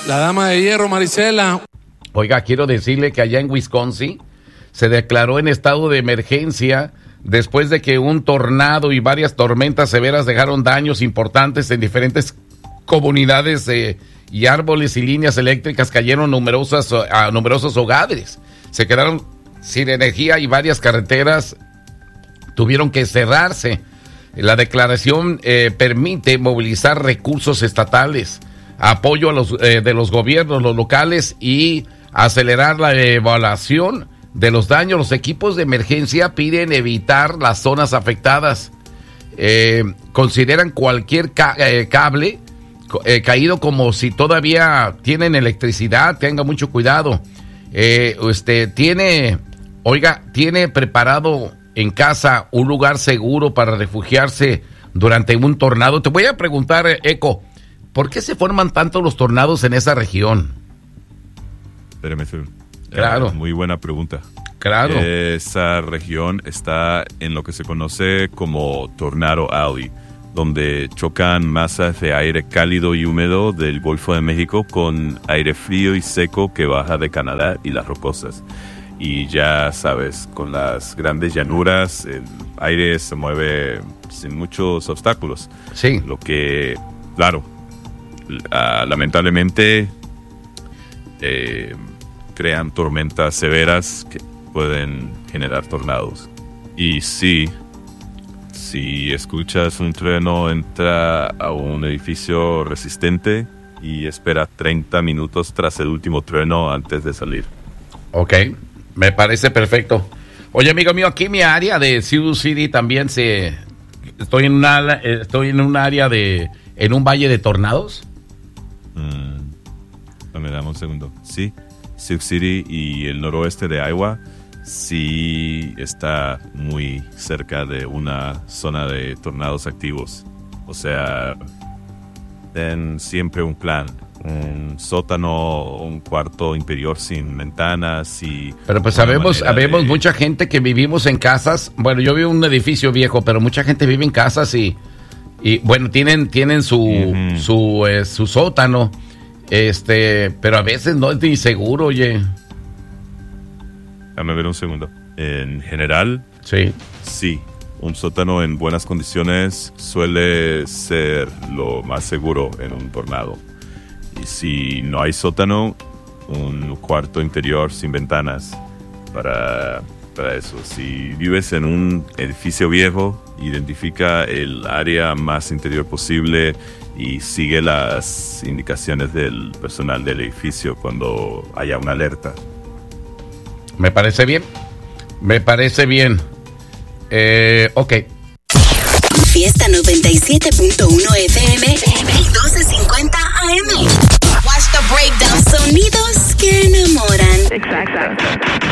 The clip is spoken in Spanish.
La dama de hierro, Marisela. Oiga, quiero decirle que allá en Wisconsin se declaró en estado de emergencia después de que un tornado y varias tormentas severas dejaron daños importantes en diferentes comunidades y árboles y líneas eléctricas cayeron a numerosos hogares. Se quedaron sin energía y varias carreteras tuvieron que cerrarse. La declaración permite movilizar recursos estatales, apoyo de los gobiernos, los locales y acelerar la evaluación de los daños. Los equipos de emergencia piden evitar las zonas afectadas. Consideran cualquier cable caído como si todavía tienen electricidad. Tenga mucho cuidado. Tiene preparado en casa un lugar seguro para refugiarse durante un tornado. Te voy a preguntar, Eco, ¿por qué se forman tanto los tornados en esa región? Espérame, claro. Muy buena pregunta. Claro. Esa región está en lo que se conoce como Tornado Alley, donde chocan masas de aire cálido y húmedo del Golfo de México con aire frío y seco que baja de Canadá y las Rocosas. Y ya sabes, con las grandes llanuras, el aire se mueve sin muchos obstáculos. Sí. Lo que, claro, lamentablemente crean tormentas severas que pueden generar tornados. Y si escuchas un trueno, entra a un edificio resistente y espera 30 minutos tras el último trueno antes de salir. Ok, me parece perfecto. Oye, amigo mío, aquí en mi área de Sioux City también estoy en un área en un valle de tornados. Dame un segundo. Sí, Sioux City y el noroeste de Iowa sí está muy cerca de una zona de tornados activos. O sea, ten siempre un plan. Un sótano, un cuarto interior sin ventanas y... Pero pues sabemos mucha gente que vivimos en casas. Bueno, yo vivo en un edificio viejo, pero mucha gente vive en casas y bueno, tienen su sótano. Pero a veces no es ni seguro, oye. Déjame ver un segundo. En general, sí, un sótano en buenas condiciones suele ser lo más seguro en un tornado. Y si no hay sótano, un cuarto interior sin ventanas para eso. Si vives en un edificio viejo, identifica el área más interior posible y sigue las indicaciones del personal del edificio cuando haya una alerta. Me parece bien. Ok. Fiesta 97.1 FM y 1250